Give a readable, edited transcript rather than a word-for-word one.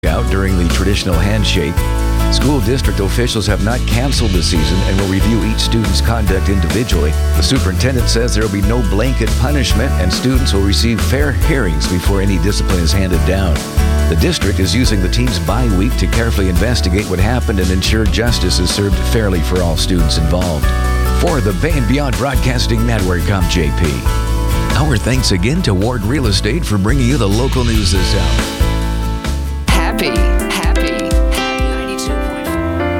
out during the traditional handshake. School district officials have not canceled the season and will review each student's conduct individually. The superintendent says there will be no blanket punishment and students will receive fair hearings before any discipline is handed down. The district is using the team's bye week to carefully investigate what happened and ensure justice is served fairly for all students involved. For the Bay and Beyond Broadcasting Network, I'm JP. Our thanks again to Ward Real Estate for bringing you the local news this hour. Happy